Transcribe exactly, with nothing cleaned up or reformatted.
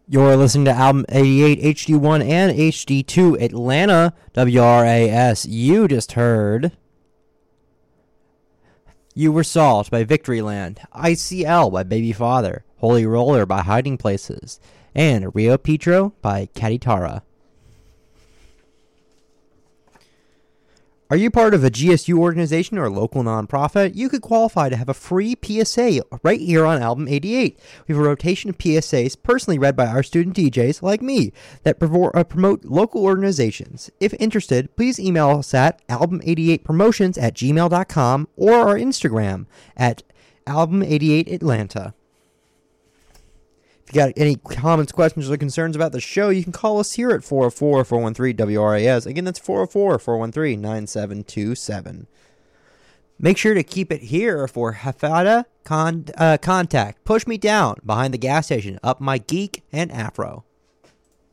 You're listening to Album eighty-eight, H D one, and H D two Atlanta, W R A S. You just heard You Were Salt by Victoryland, I C L by Baby Father, Holy Roller by Hiding Places, and Rio Petro by Kaditara. Are you part of a G S U organization or a local nonprofit? You could qualify to have a free P S A right here on Album eighty-eight. We have a rotation of P S As personally read by our student D Js like me that promote local organizations. If interested, please email us at album eighty-eight promotions at gmail dot com or our Instagram at album eighty-eight Atlanta. If you got any comments, questions, or concerns about the show, you can call us here at four oh four, four one three, W R A S. Again, that's four oh four, four one three, nine seven two seven. Make sure to keep it here for Hafada con- uh, Contact. Push Me Down, Behind the Gas Station, Up My Geek, and Afro.